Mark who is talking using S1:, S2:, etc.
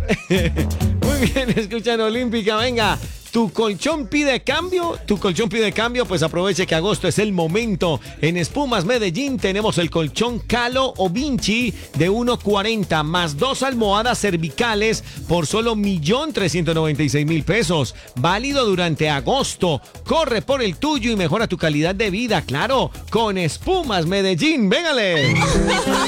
S1: Muy bien, escuchan Olímpica, venga. ¿Tu colchón pide cambio? ¿Tu colchón pide cambio? Pues aproveche que agosto es el momento. En Espumas Medellín tenemos el colchón Calo o Vinci de 1.40 más 2 almohadas cervicales por solo 1.396.000 pesos. Válido durante agosto. Corre por el tuyo y mejora tu calidad de vida, claro, con Espumas Medellín. ¡Véngale!